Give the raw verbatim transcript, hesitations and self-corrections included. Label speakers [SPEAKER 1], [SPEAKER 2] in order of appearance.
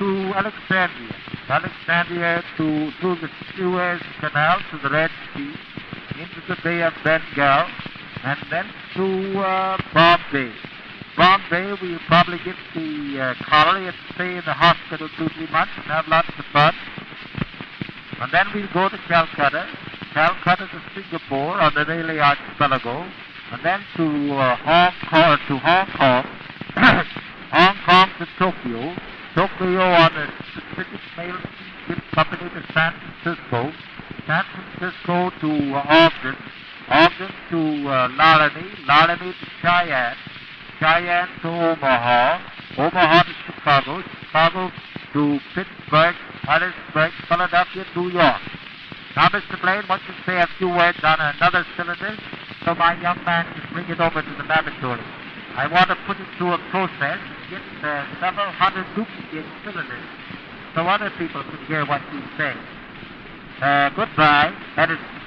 [SPEAKER 1] to Alexandria. Alexandria to through the Suez Canal to the Red Sea, into the Bay of Bengal, and then to uh, Bombay. Bombay, we'll probably get the uh, colony and stay in the hospital two, three months and have lots of fun. And then we'll go to Calcutta, Calcutta to Singapore on the Malay Archipelago, and then to uh, Hong Kong, to Hong Kong, Hong Kong to Tokyo, Tokyo on the Pacific Mail Steamship Company to San Francisco, San Francisco to uh, Ogden, Ogden to uh, Laramie, Laramie to Cheyenne, Cheyenne to Omaha, Omaha to Chicago, Chicago to Pittsburgh, Harrisburg, Philadelphia, New York. Now, Mister Blaine, why don't you say a few words on another cylinder so my young man can bring it over to the laboratory. I want to put it through a process and get uh, several hundred duplicate cylinders so other people can hear what he's saying. Uh, goodbye. That is